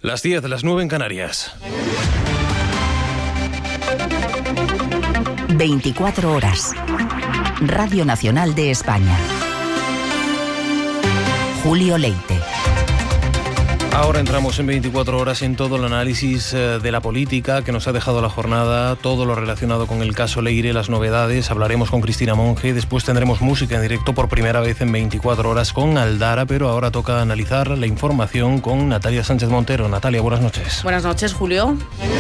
Las 10, las 9 en Canarias. 24 horas. Radio Nacional de España. Julio Leite. Ahora entramos en 24 horas en todo el análisis de la política que nos ha dejado la jornada, todo lo relacionado con el caso Leire, las novedades. Hablaremos con Cristina Monge, después tendremos música en directo por primera vez en 24 horas con Aldara, pero ahora toca analizar la información con Natalia Sánchez Montero. Natalia, buenas noches. Buenas noches, Julio.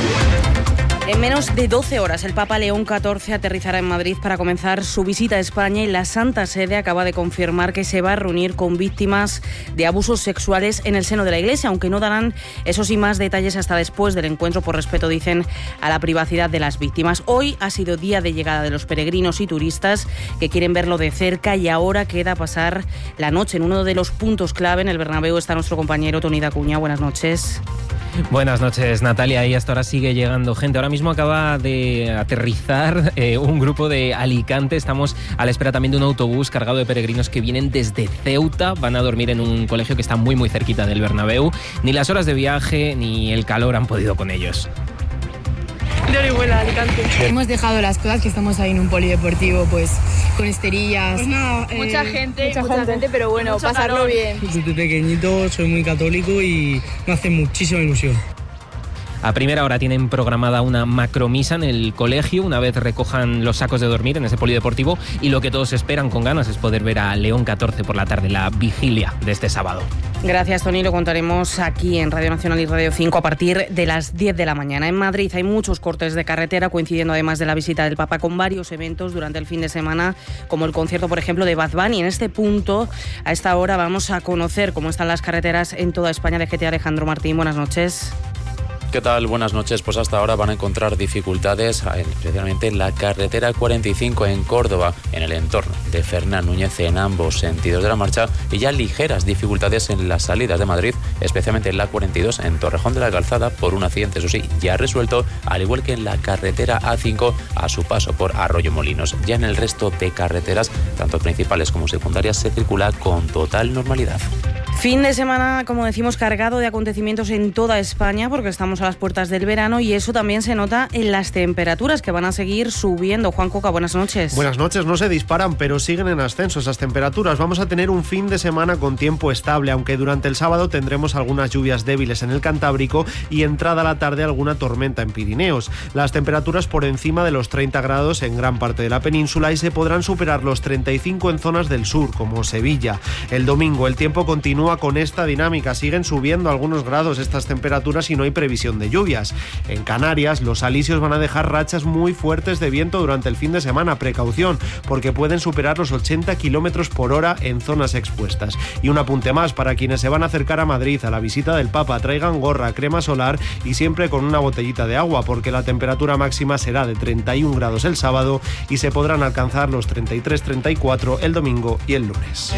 En menos de 12 horas, el Papa León XIV aterrizará en Madrid para comenzar su visita a España y la Santa Sede acaba de confirmar que se va a reunir con víctimas de abusos sexuales en el seno de la Iglesia, aunque no darán, eso sí, más detalles hasta después del encuentro, por respeto, dicen, a la privacidad de las víctimas. Hoy ha sido día de llegada de los peregrinos y turistas que quieren verlo de cerca y ahora queda pasar la noche en uno de los puntos clave. En el Bernabéu está nuestro compañero Toni Dacuña. Buenas noches. Buenas noches, Natalia. Y hasta ahora sigue llegando gente. Ahora mismo acaba de aterrizar un grupo de Alicante. Estamos a la espera también de un autobús cargado de peregrinos que vienen desde Ceuta. Van a dormir en un colegio que está muy cerquita del Bernabéu. Ni las horas de viaje ni el calor han podido con ellos. De Orihuela, Alicante. Hemos dejado las cosas que estamos ahí en un polideportivo, pues con esterillas. Pues nada, mucha gente, pero bueno, pasarlo bien. Desde pequeñito soy muy católico y me hace muchísima ilusión. A primera hora tienen programada una macromisa en el colegio, una vez recojan los sacos de dormir en ese polideportivo, y lo que todos esperan con ganas es poder ver a León XIV por la tarde, la vigilia de este sábado. Gracias, Toni. Lo contaremos aquí en Radio Nacional y Radio 5 a partir de las 10 de la mañana. En Madrid hay muchos cortes de carretera, coincidiendo además de la visita del Papa con varios eventos durante el fin de semana, como el concierto, por ejemplo, de Bad Bunny. En este punto, a esta hora, vamos a conocer cómo están las carreteras en toda España. DGT Alejandro Martín, buenas noches. ¿Qué tal? Buenas noches. Pues hasta ahora van a encontrar dificultades especialmente en la carretera 45 en Córdoba, en el entorno de Fernán Núñez en ambos sentidos de la marcha, y ya ligeras dificultades en las salidas de Madrid, especialmente en la 42 en Torrejón de la Calzada por un accidente, eso sí, ya resuelto, al igual que en la carretera A5 a su paso por Arroyomolinos. Ya en el resto de carreteras, tanto principales como secundarias, se circula con total normalidad. Fin de semana, como decimos, cargado de acontecimientos en toda España, porque estamos a las puertas del verano y eso también se nota en las temperaturas que van a seguir subiendo. Juan Coca, buenas noches. Buenas noches. No se disparan, pero siguen en ascenso esas temperaturas. Vamos a tener un fin de semana con tiempo estable, aunque durante el sábado tendremos algunas lluvias débiles en el Cantábrico y entrada a la tarde alguna tormenta en Pirineos. Las temperaturas por encima de los 30 grados en gran parte de la península y se podrán superar los 35 en zonas del sur, como Sevilla. El domingo el tiempo continúa con esta dinámica, siguen subiendo algunos grados estas temperaturas y no hay previsión de lluvias. En Canarias los alisios van a dejar rachas muy fuertes de viento durante el fin de semana. Precaución, porque pueden superar los 80 kilómetros por hora en zonas expuestas. Y un apunte más para quienes se van a acercar a Madrid a la visita del Papa: traigan gorra, crema solar y siempre con una botellita de agua, porque la temperatura máxima será de 31 grados el sábado y se podrán alcanzar los 33-34 el domingo y el lunes.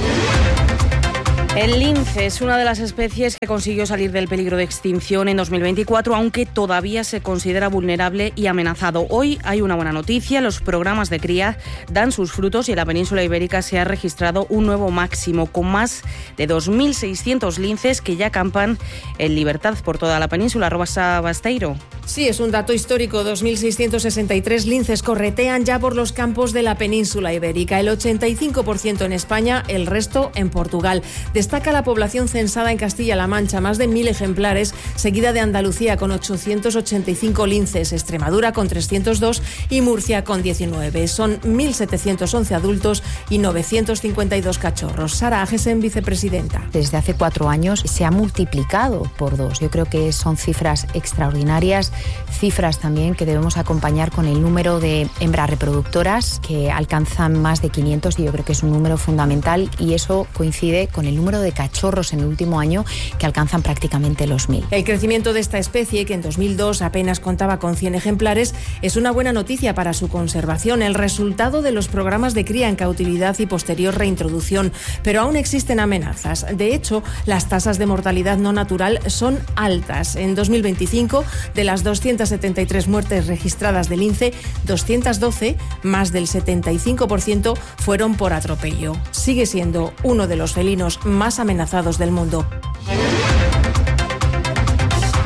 El lince es una de las especies que consiguió salir del peligro de extinción en 2024, aunque todavía se considera vulnerable y amenazado. Hoy hay una buena noticia: los programas de cría dan sus frutos y en la península ibérica se ha registrado un nuevo máximo, con más de 2.600 linces que ya acampan en libertad por toda la península. Rosa Basteiro. Sí, es un dato histórico. 2.663 linces corretean ya por los campos de la península ibérica, el 85% en España, el resto en Portugal. Destaca la población censada en Castilla-La Mancha, más de 1.000 ejemplares, seguida de Andalucía con 885 linces, Extremadura con 302 y Murcia con 19. Son 1.711 adultos y 952 cachorros. Sara Agesen, vicepresidenta. Desde hace 4 años se ha multiplicado por 2. Yo creo que son cifras extraordinarias, cifras también que debemos acompañar con el número de hembras reproductoras que alcanzan más de 500 y yo creo que es un número fundamental, y eso coincide con el número de cachorros en el último año que alcanzan prácticamente los 1.000. El crecimiento de esta especie, que en 2002 apenas contaba con 100 ejemplares, es una buena noticia para su conservación, el resultado de los programas de cría en cautividad y posterior reintroducción, pero aún existen amenazas. De hecho, las tasas de mortalidad no natural son altas. En 2025, de las 273 muertes registradas de lince, 212, más del 75%, fueron por atropello. Sigue siendo uno de los felinos más amenazados del mundo.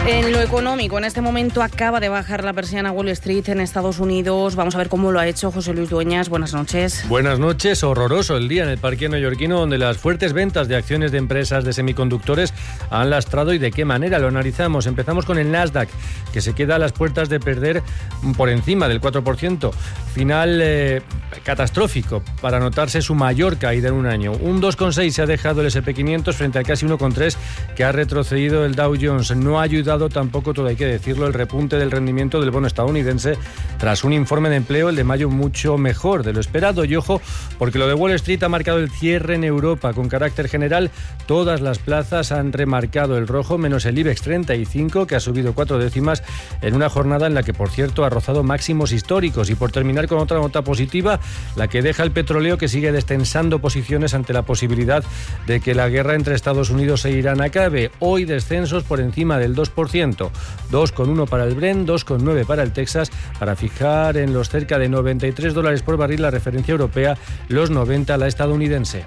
En lo económico, en este momento acaba de bajar la persiana Wall Street en Estados Unidos. Vamos a ver cómo lo ha hecho José Luis Dueñas. Buenas noches. Buenas noches. Horroroso el día en el parque neoyorquino, donde las fuertes ventas de acciones de empresas de semiconductores han lastrado. ¿Y de qué manera? Lo analizamos. Empezamos con el Nasdaq, que se queda a las puertas de perder por encima del 4%. Final catastrófico para notarse su mayor caída en un año. Un 2,6 se ha dejado el S&P 500 frente al casi 1,3 que ha retrocedido el Dow Jones. No ha ayudado tampoco, todo hay que decirlo, el repunte del rendimiento del bono estadounidense tras un informe de empleo, el de mayo, mucho mejor de lo esperado. Y ojo, porque lo de Wall Street ha marcado el cierre en Europa. Con carácter general, todas las plazas han remarcado el rojo, menos el IBEX 35, que ha subido 4 décimas en una jornada en la que, por cierto, ha rozado máximos históricos. Y por terminar con otra nota positiva, la que deja el petróleo, que sigue destensando posiciones ante la posibilidad de que la guerra entre Estados Unidos e Irán acabe. Hoy descensos por encima del 2%, 2,1 para el Brent, 2,9 para el Texas, para fijar en los cerca de $93 por barril la referencia europea, los 90 la estadounidense.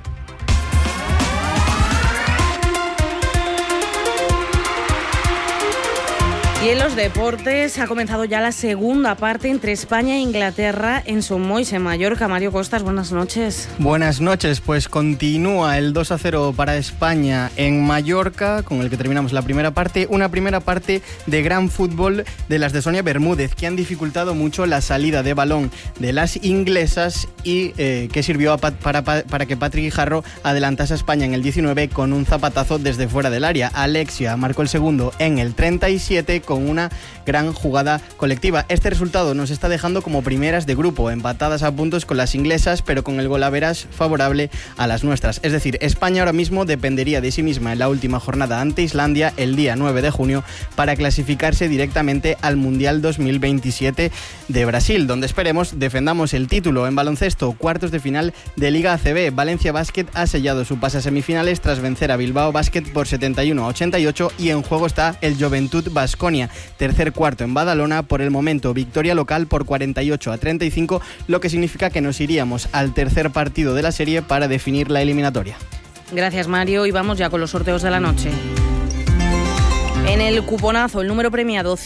Y en los deportes ha comenzado ya la segunda parte entre España e Inglaterra en Somois, en Mallorca. Mario Costas, buenas noches. Buenas noches, pues continúa el 2-0 para España en Mallorca, con el que terminamos la primera parte. Una primera parte de gran fútbol de las de Sonia Bermúdez, que han dificultado mucho la salida de balón de las inglesas y que sirvió para que Patrick Guijarro adelantase a España en el 19 con un zapatazo desde fuera del área. Alexia marcó el segundo en el 37 con una gran jugada colectiva. Este resultado nos está dejando como primeras de grupo, empatadas a puntos con las inglesas, pero con el golaveras favorable a las nuestras. Es decir, España ahora mismo dependería de sí misma en la última jornada ante Islandia el día 9 de junio para clasificarse directamente al Mundial 2027 de Brasil, donde esperemos defendamos el título. En baloncesto, cuartos de final de Liga ACB, Valencia Basket ha sellado su pase a semifinales tras vencer a Bilbao Basket por 71-88 y en juego está el Joventut Baskonia. Tercer cuarto en Badalona, por el momento victoria local por 48-35, lo que significa que nos iríamos al tercer partido de la serie para definir la eliminatoria. Gracias, Mario, y vamos ya con los sorteos de la noche. En el cuponazo, el número premiado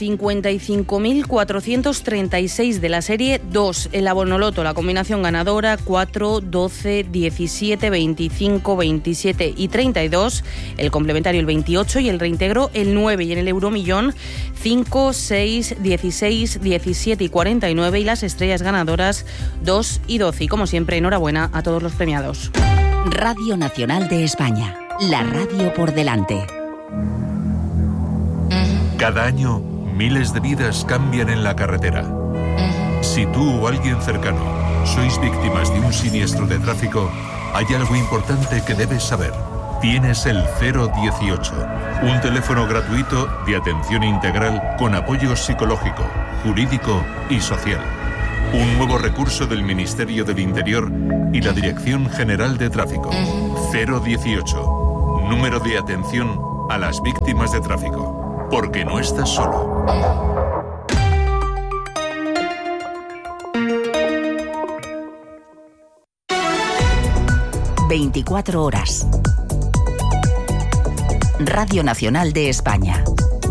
55.436 de la serie 2. El abonoloto, la combinación ganadora 4, 12, 17, 25, 27 y 32. El complementario el 28 y el reintegro el 9. Y en el euromillón 5, 6, 16, 17 y 49. Y las estrellas ganadoras 2 y 12. Y como siempre, enhorabuena a todos los premiados. Radio Nacional de España. La radio por delante. Cada año, miles de vidas cambian en la carretera. Si tú o alguien cercano sois víctimas de un siniestro de tráfico, hay algo importante que debes saber. Tienes el 018, un teléfono gratuito de atención integral con apoyo psicológico, jurídico y social. Un nuevo recurso del Ministerio del Interior y la Dirección General de Tráfico. 018, número de atención a las víctimas de tráfico. Porque no estás solo. 24 horas. Radio Nacional de España.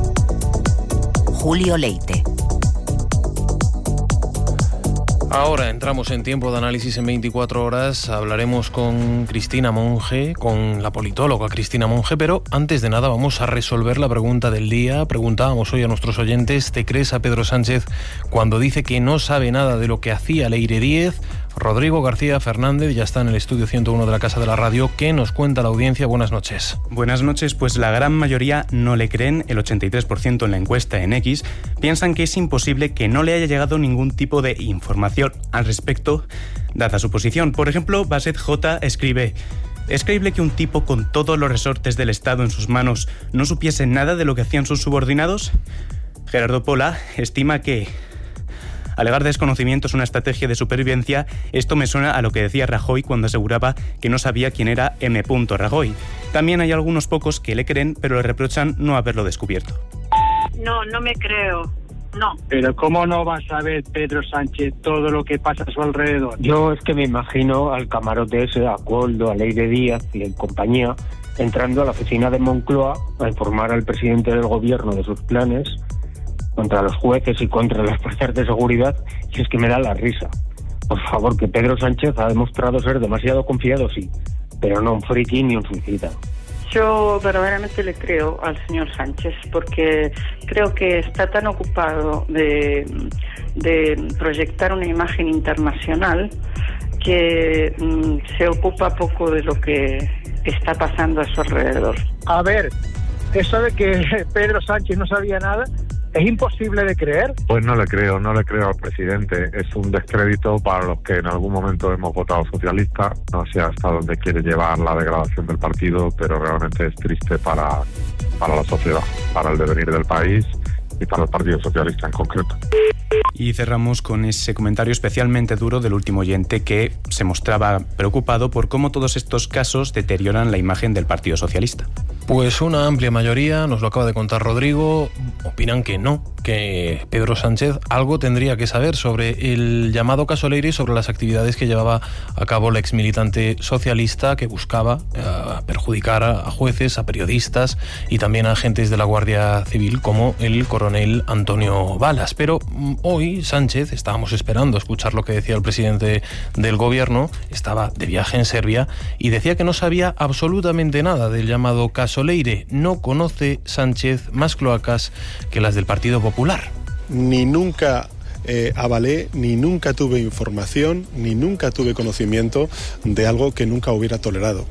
Julio Leite. Ahora entramos en tiempo de análisis en 24 horas. Hablaremos con Cristina Monge, con la politóloga Cristina Monge, pero antes de nada vamos a resolver la pregunta del día. Preguntábamos hoy a nuestros oyentes, ¿te crees a Pedro Sánchez cuando dice que no sabe nada de lo que hacía Leire Díez? Rodrigo García Fernández ya está en el estudio 101 de la Casa de la Radio. ¿Qué nos cuenta la audiencia? Buenas noches. Buenas noches. Pues la gran mayoría no le creen. El 83% en la encuesta en X piensan que es imposible que no le haya llegado ningún tipo de información al respecto, dada su posición. Por ejemplo, Baset J escribe: ¿es creíble que un tipo con todos los resortes del Estado en sus manos no supiese nada de lo que hacían sus subordinados? Gerardo Pola estima que alegar desconocimiento es una estrategia de supervivencia. Esto me suena a lo que decía Rajoy cuando aseguraba que no sabía quién era M. Rajoy. También hay algunos pocos que le creen, pero le reprochan no haberlo descubierto. No me creo. No. Pero ¿cómo no va a saber Pedro Sánchez todo lo que pasa a su alrededor? Yo es que me imagino al camarote ese, a Coldo, a Leire Díaz y en compañía, entrando a la oficina de Moncloa a informar al presidente del gobierno de sus planes contra los jueces y contra las fuerzas de seguridad, y es que me da la risa. Por favor, que Pedro Sánchez ha demostrado ser demasiado confiado, sí, pero no un friki ni un suicida. Yo verdaderamente le creo al señor Sánchez porque creo que está tan ocupado de proyectar una imagen internacional que se ocupa poco de lo que está pasando a su alrededor. A ver, eso de que Pedro Sánchez no sabía nada, ¿es imposible de creer? Pues no le creo al presidente. Es un descrédito para los que en algún momento hemos votado socialista. No sé hasta dónde quiere llevar la degradación del partido, pero realmente es triste para la sociedad, para el devenir del país y para el Partido Socialista en concreto. Y cerramos con ese comentario especialmente duro del último oyente que se mostraba preocupado por cómo todos estos casos deterioran la imagen del Partido Socialista. Pues una amplia mayoría, nos lo acaba de contar Rodrigo, opinan que no, que Pedro Sánchez algo tendría que saber sobre el llamado caso Leire y sobre las actividades que llevaba a cabo la exmilitante socialista que buscaba perjudicar a jueces, a periodistas y también a agentes de la Guardia Civil como el coronel Antonio Balas. Pero hoy Sánchez, estábamos esperando escuchar lo que decía el presidente del gobierno, estaba de viaje en Serbia y decía que no sabía absolutamente nada del llamado caso Leire. No conoce Sánchez más cloacas que las del Partido Popular. Ni nunca avalé, ni nunca tuve información, ni nunca tuve conocimiento de algo que nunca hubiera tolerado.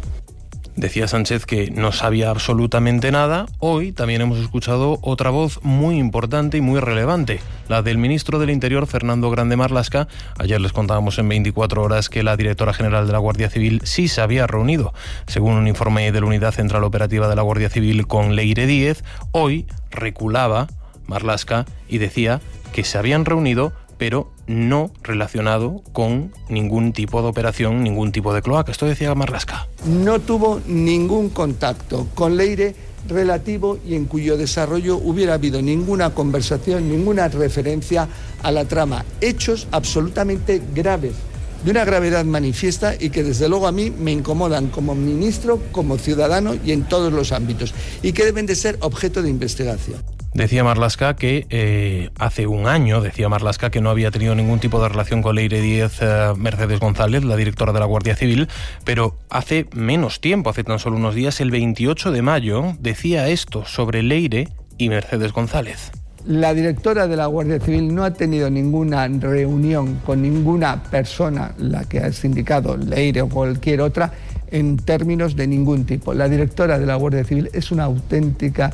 Decía Sánchez que no sabía absolutamente nada. Hoy también hemos escuchado otra voz muy importante y muy relevante, la del ministro del Interior, Fernando Grande Marlaska. Ayer les contábamos en 24 horas que la directora general de la Guardia Civil sí se había reunido, según un informe de la Unidad Central Operativa de la Guardia Civil, con Leire Díez. Hoy reculaba Marlaska y decía que se habían reunido, pero no relacionado con ningún tipo de operación, ningún tipo de cloaca. Esto decía Marlaska. No tuvo ningún contacto con Leire relativo y en cuyo desarrollo hubiera habido ninguna conversación, ninguna referencia a la trama. Hechos absolutamente graves, de una gravedad manifiesta y que desde luego a mí me incomodan como ministro, como ciudadano y en todos los ámbitos, y que deben de ser objeto de investigación. Decía Marlaska que hace un año, que no había tenido ningún tipo de relación con Leire Díez Mercedes González, la directora de la Guardia Civil, pero hace menos tiempo, hace tan solo unos días, el 28 de mayo, decía esto sobre Leire y Mercedes González. La directora de la Guardia Civil no ha tenido ninguna reunión con ninguna persona, la que has indicado, Leire o cualquier otra, en términos de ningún tipo. La directora de la Guardia Civil es una auténtica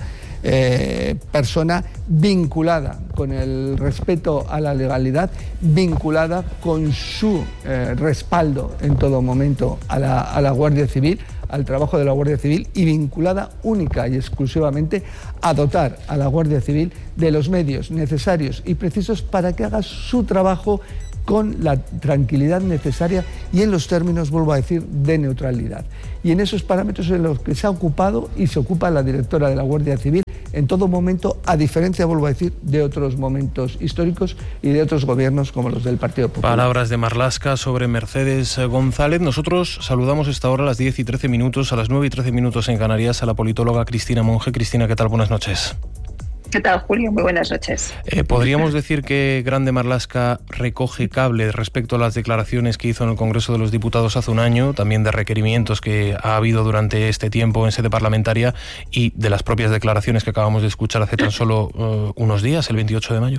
persona vinculada con el respeto a la legalidad, vinculada con su respaldo en todo momento a la Guardia Civil, al trabajo de la Guardia Civil, y vinculada única y exclusivamente a dotar a la Guardia Civil de los medios necesarios y precisos para que haga su trabajo con la tranquilidad necesaria y en los términos, vuelvo a decir, de neutralidad. Y en esos parámetros en los que se ha ocupado y se ocupa la directora de la Guardia Civil en todo momento, a diferencia, vuelvo a decir, de otros momentos históricos y de otros gobiernos como los del Partido Popular. Palabras de Marlaska sobre Mercedes González. Nosotros saludamos esta hora a las 10 y 13 minutos, a las 9 y 13 minutos en Canarias, a la politóloga Cristina Monge. Cristina, ¿qué tal? Buenas noches. ¿Qué tal, Julio? Muy buenas noches. ¿Podríamos decir que Grande Marlaska recoge cable respecto a las declaraciones que hizo en el Congreso de los Diputados hace un año, también de requerimientos que ha habido durante este tiempo en sede parlamentaria y de las propias declaraciones que acabamos de escuchar hace tan solo unos días, el 28 de mayo?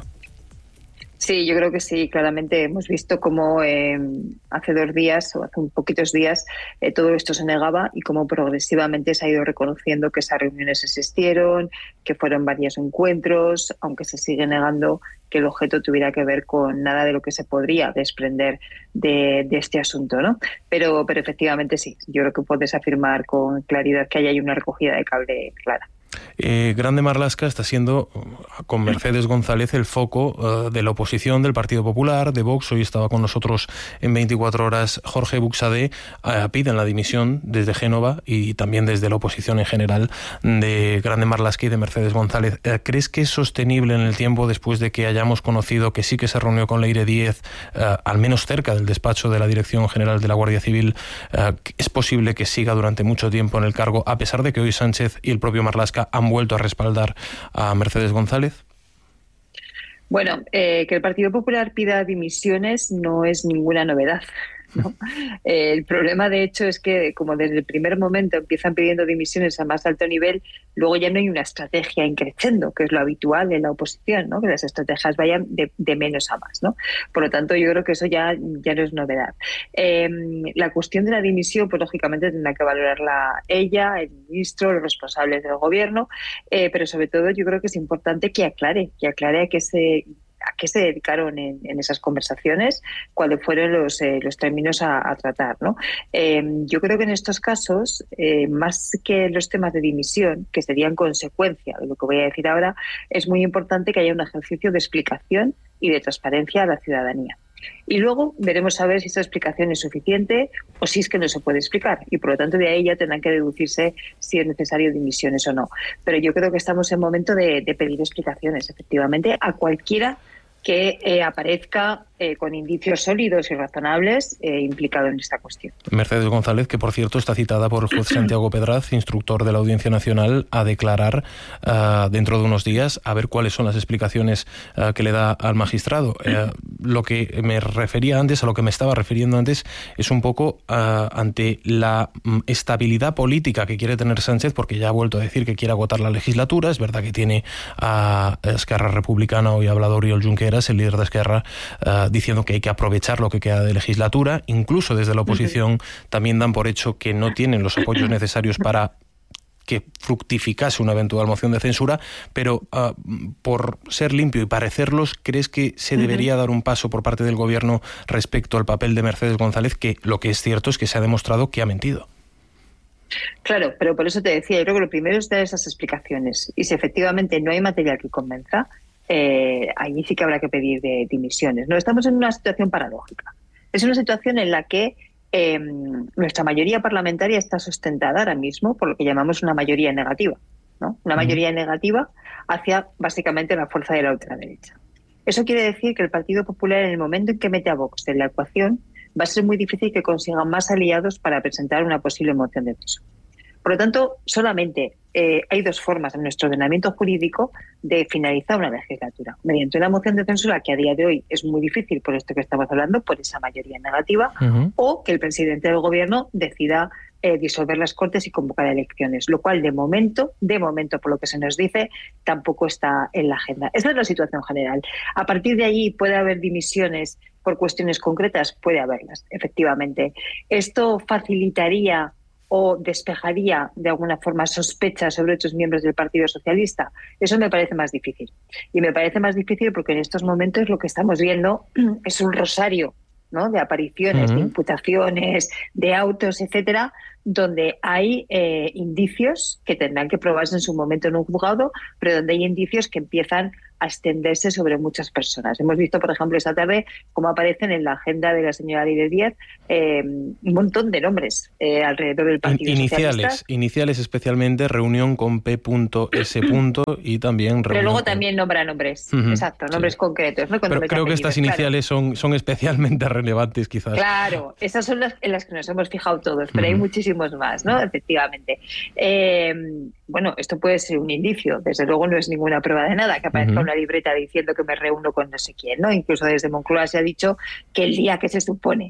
Sí, yo creo que sí. Claramente hemos visto cómo hace 2 días o hace un poquitos días todo esto se negaba y cómo progresivamente se ha ido reconociendo que esas reuniones existieron, que fueron varios encuentros, aunque se sigue negando que el objeto tuviera que ver con nada de lo que se podría desprender de este asunto, ¿no? Pero efectivamente sí, yo creo que puedes afirmar con claridad que ahí hay una recogida de cable clara. Grande Marlaska está siendo, con Mercedes González, el foco de la oposición del Partido Popular, de Vox. Hoy estaba con nosotros en 24 horas Jorge Buxadé. Piden la dimisión desde Génova y también desde la oposición en general de Grande Marlaska y de Mercedes González. ¿Crees que es sostenible en el tiempo, después de que hayamos conocido que sí que se reunió con Leire Díez, al menos cerca del despacho de la Dirección General de la Guardia Civil? ¿Es posible que siga durante mucho tiempo en el cargo, a pesar de que hoy Sánchez y el propio Marlaska han vuelto a respaldar a Mercedes González? Bueno, que el Partido Popular pida dimisiones no es ninguna novedad, ¿no? El problema, de hecho, es que como desde el primer momento empiezan pidiendo dimisiones a más alto nivel, luego ya no hay una estrategia increciendo, que es lo habitual en la oposición, ¿no? Que las estrategias vayan de menos a más, ¿no? Por lo tanto, yo creo que eso ya no es novedad. La cuestión de la dimisión, pues lógicamente tendrá que valorarla ella, el ministro, los responsables del gobierno, pero sobre todo yo creo que es importante que aclare a qué se dedicaron en esas conversaciones, cuáles fueron los términos a tratar, ¿no? Yo creo que en estos casos, más que los temas de dimisión, que serían consecuencia de lo que voy a decir ahora, es muy importante que haya un ejercicio de explicación y de transparencia a la ciudadanía. Y luego veremos a ver si esa explicación es suficiente o si es que no se puede explicar. Y por lo tanto de ahí ya tendrán que deducirse si es necesario dimisiones o no. Pero yo creo que estamos en momento de pedir explicaciones, efectivamente, a cualquiera que aparezca con indicios sólidos y razonables implicado en esta cuestión. Mercedes González, que por cierto está citada por el juez Santiago Pedraz, instructor de la Audiencia Nacional, a declarar dentro de unos días, a ver cuáles son las explicaciones que le da al magistrado. Lo que me refería antes, a lo que me estaba refiriendo antes, es un poco ante la estabilidad política que quiere tener Sánchez, porque ya ha vuelto a decir que quiere agotar la legislatura. Es verdad que tiene a Esquerra Republicana, hoy ha hablado Oriol Junqueras, el líder de Esquerra, diciendo que hay que aprovechar lo que queda de legislatura. Incluso desde la oposición también dan por hecho que no tienen los apoyos necesarios para que fructificase una eventual moción de censura, pero por ser limpio y parecerlos, ¿crees que se debería dar un paso por parte del gobierno respecto al papel de Mercedes González, que lo que es cierto es que se ha demostrado que ha mentido? Claro, pero por eso te decía, yo creo que lo primero es dar esas explicaciones, y si efectivamente no hay material que convenza, allí sí que habrá que pedir dimisiones. No, estamos en una situación paradójica. Es una situación en la que nuestra mayoría parlamentaria está sustentada ahora mismo por lo que llamamos una mayoría negativa, ¿no? Una mayoría negativa hacia básicamente la fuerza de la ultraderecha. Eso quiere decir que el Partido Popular, en el momento en que mete a Vox en la ecuación, va a ser muy difícil que consigan más aliados para presentar una posible moción de censura. Por lo tanto, solamente hay dos formas en nuestro ordenamiento jurídico de finalizar una legislatura. Mediante una moción de censura, que a día de hoy es muy difícil por esto que estamos hablando, por esa mayoría negativa, o que el presidente del gobierno decida disolver las Cortes y convocar elecciones, lo cual de momento, por lo que se nos dice, tampoco está en la agenda. Esa es la situación general. A partir de allí, ¿puede haber dimisiones por cuestiones concretas? Puede haberlas, efectivamente. ¿Esto facilitaría o despejaría de alguna forma sospechas sobre otros miembros del Partido Socialista? Eso me parece más difícil. Y me parece más difícil porque en estos momentos lo que estamos viendo es un rosario, ¿no?, de apariciones, de imputaciones, de autos, etcétera, donde hay indicios que tendrán que probarse en su momento en un juzgado, pero donde hay indicios que empiezan a extenderse sobre muchas personas. Hemos visto, por ejemplo, esta tarde cómo aparecen en la agenda de la señora Leire Díez un montón de nombres alrededor del Partido Socialista. Iniciales especialmente, reunión con P.S. y también... Pero luego también nombra nombres, exacto, nombres concretos, ¿no? Pero creo que estas iniciales son especialmente relevantes, quizás. Claro, esas son en las que nos hemos fijado todos, pero hay muchísimos más, ¿no? Efectivamente. Bueno, esto puede ser un indicio, desde luego no es ninguna prueba de nada, que aparezca una libreta diciendo que me reúno con no sé quién, ¿no? Incluso desde Moncloa se ha dicho que el día que se supone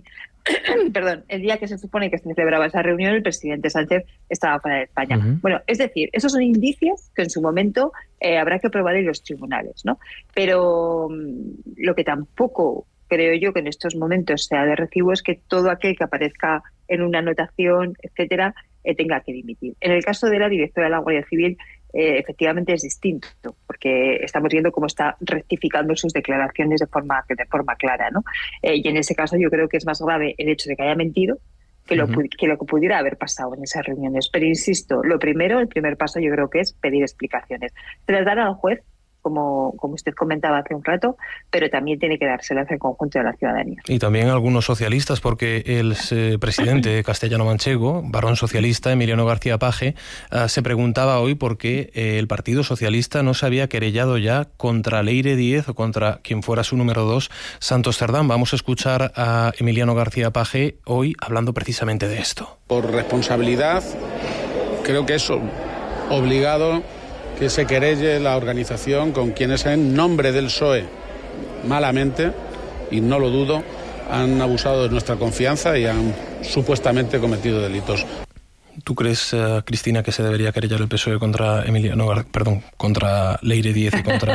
que se celebraba esa reunión, el presidente Sánchez estaba fuera de España. Bueno, es decir, esos son indicios que en su momento habrá que probar en los tribunales, ¿no? Pero lo que tampoco creo yo que en estos momentos sea de recibo es que todo aquel que aparezca en una anotación, etcétera, tenga que dimitir. En el caso de la directora de la Guardia Civil, efectivamente es distinto, porque estamos viendo cómo está rectificando sus declaraciones de forma clara, ¿no? Y en ese caso yo creo que es más grave el hecho de que haya mentido que lo que pudiera haber pasado en esas reuniones. Pero insisto, el primer paso yo creo que es pedir explicaciones. Se las dará al juez, como usted comentaba hace un rato, pero también tiene que dárselas al conjunto de la ciudadanía. Y también algunos socialistas, porque el presidente castellano-manchego, varón socialista, Emiliano García Paje, se preguntaba hoy por qué el Partido Socialista no se había querellado ya contra Leire Díez o contra quien fuera su número 2, Santos Cerdán. Vamos a escuchar a Emiliano García Paje hoy hablando precisamente de esto. Por responsabilidad, creo que es obligado que se querelle la organización con quienes en nombre del PSOE, malamente, y no lo dudo, han abusado de nuestra confianza y han supuestamente cometido delitos. ¿Tú crees, Cristina, que se debería querellar el PSOE contra contra Leire Díez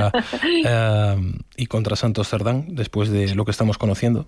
y contra Santos Cerdán después de lo que estamos conociendo?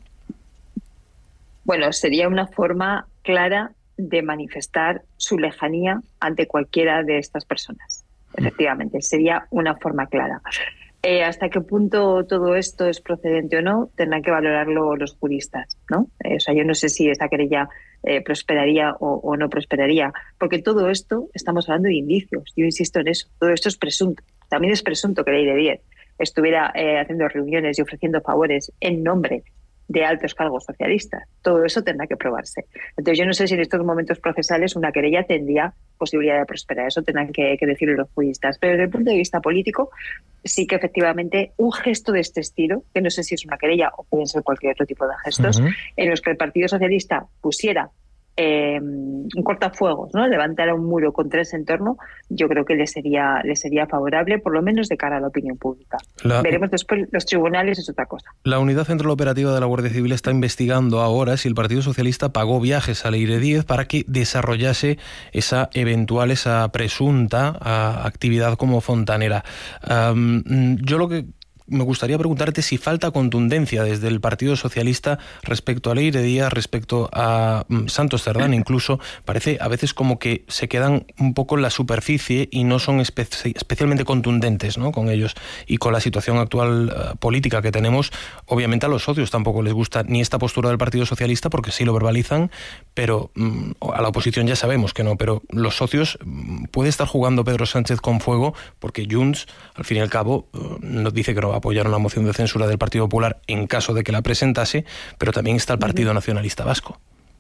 Bueno, sería una forma clara de manifestar su lejanía ante cualquiera de estas personas. Efectivamente, sería una forma clara. Hasta qué punto todo esto es procedente o no, tendrán que valorarlo los juristas, ¿no? O sea, yo no sé si esta querella prosperaría o no prosperaría, porque todo esto, estamos hablando de indicios, yo insisto en eso, todo esto es presunto. También es presunto que Leire Díez estuviera haciendo reuniones y ofreciendo favores en nombre de altos cargos socialistas. Todo eso tendrá que probarse. Entonces yo no sé si en estos momentos procesales una querella tendría posibilidad de prosperar. Eso tendrán que decirlo los juristas. Pero desde el punto de vista político, sí que efectivamente un gesto de este estilo, que no sé si es una querella o pueden ser cualquier otro tipo de gestos, en los que el Partido Socialista pusiera un cortafuegos, ¿no? Levantara un muro contra ese entorno, yo creo que le sería favorable, por lo menos de cara a la opinión pública. Veremos después los tribunales, es otra cosa. La Unidad Central Operativa de la Guardia Civil está investigando ahora si el Partido Socialista pagó viajes a Leire Díez para que desarrollase esa presunta actividad como fontanera. Yo lo que me gustaría preguntarte si falta contundencia desde el Partido Socialista respecto a Leire Díez, respecto a Santos Cerdán, incluso parece a veces como que se quedan un poco en la superficie y no son especialmente contundentes, ¿no?, con ellos. Y con la situación actual política que tenemos, obviamente a los socios tampoco les gusta ni esta postura del Partido Socialista, porque sí lo verbalizan, pero a la oposición ya sabemos que no, pero los socios, puede estar jugando Pedro Sánchez con fuego, porque Junts, al fin y al cabo, nos dice que no va a apoyar una moción de censura del Partido Popular en caso de que la presentase, pero también está el Partido Nacionalista Vasco.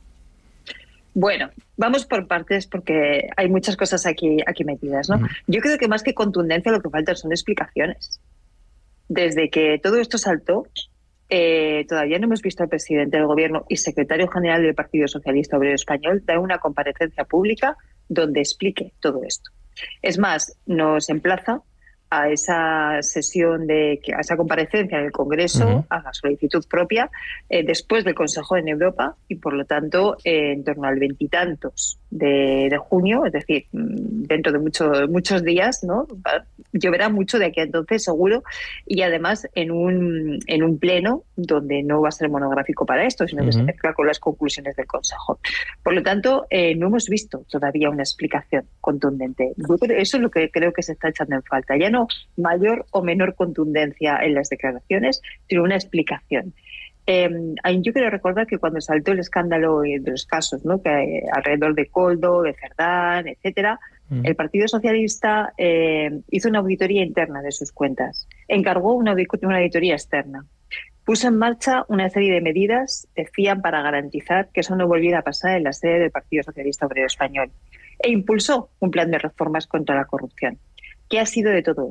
Bueno, vamos por partes porque hay muchas cosas aquí metidas, ¿no? Yo creo que más que contundencia lo que faltan son explicaciones. Desde que todo esto saltó, todavía no hemos visto al presidente del Gobierno y secretario general del Partido Socialista Obrero Español dar una comparecencia pública donde explique todo esto. Es más, nos emplaza a esa sesión, a esa comparecencia en el Congreso, a la solicitud propia, después del Consejo en Europa y, por lo tanto, en torno al 20 y tantos de junio, es decir, dentro de muchos días, ¿no? Lloverá mucho de aquí a entonces, seguro, y además en un pleno donde no va a ser monográfico para esto, sino que se mezcla con las conclusiones del Consejo. Por lo tanto, no hemos visto todavía una explicación contundente. Eso es lo que creo que se está echando en falta. Ya no mayor o menor contundencia en las declaraciones, sino una explicación. Yo quiero recordar que cuando saltó el escándalo de los casos, ¿no?, que alrededor de Koldo, de Cerdán, etcétera, el Partido Socialista hizo una auditoría interna de sus cuentas, encargó una auditoría externa, puso en marcha una serie de medidas, decían, para garantizar que eso no volviera a pasar en la sede del Partido Socialista Obrero Español, e impulsó un plan de reformas contra la corrupción. ¿Qué ha sido de todo